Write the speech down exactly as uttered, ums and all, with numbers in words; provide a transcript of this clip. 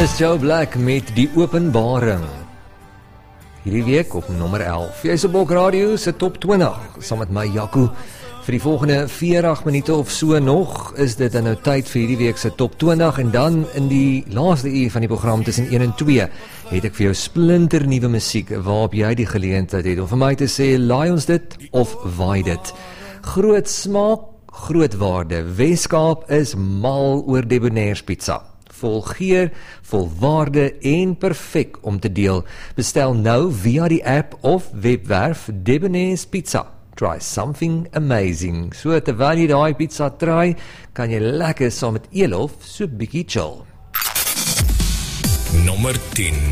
Is Joe Black met Die Openbaring. Hierdie week op nommer elf. Jy is op Bok Radio se top twintig, saam met my Jaco. Vir die volgende veertig minute of so nog, is dit dan nou tyd vir hierdie week se top twintig, en dan in die laaste uur van die program tussen een en twee, het ek vir jou splinter nuwe musiek, waarop jy die geleentheid het, om vir my te sê, laai ons dit, of waai dit. Groot smaak, groot waarde. Weskaap is mal oor Debonair's pizza. Vol geur, vol waarde en perfek om te deel. Bestel nou via die app of webwerf Debonair's Pizza. Try something amazing. So terwyl jy daai pizza try, kan jy lekker saam met Elof so bietjie chill. Nommer tien.